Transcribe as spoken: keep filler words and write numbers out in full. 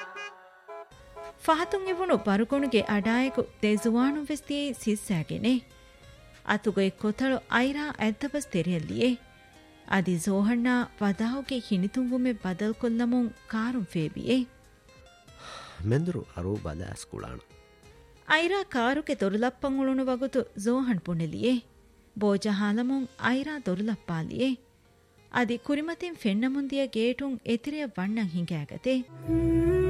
ಫಹತುಂ ಇವನು ಬರುಗುಣುಗೆ ಅಡಾಯಕು ದೇಜುವಾಣು ವೆಸ್ತಿಯೇ ಸಿಸ್ಸಾಗೆನೆ ಅತುಗೆ ಕೊತಳು ಐರಾ ಎದ್ದಬಸ್ ತೆರೆಯಲ್ಲಿಯೇ ಅದಿ ಜೋಹಣ್ಣ ವದಾಹುಗೆ ಹಿನಿತುಂಗುಮೆ ಬದಲ್ ಕೊಲ್ಲಮುಂ ಕಾರುಂ ಫೇಬಿಯೇ ಮೆಂದುರು ಅರು ಬದಾಸ್ ಕುಳಾಣ ಐರಾ ಕಾರುಗೆ ದೊರುಲಪ್ಪಂ ಉಳುಣು ವಗುತು ಜೋಹಣ್ ಪುಣೆಲಿಯೇ ಬೋಜಹಾಲಮುಂ ಐರಾ ದೊರುಲಪ್ಪಾಲಿಯೇ ಅದಿ ಕುರಿಮತಿನ್ ಫೆನ್ನಮುಂದಿಯ ಗೇಟುಂ ಎತಿರೆಯ ವಣ್ಣಂ ಹಿಂಗಾಗತೆ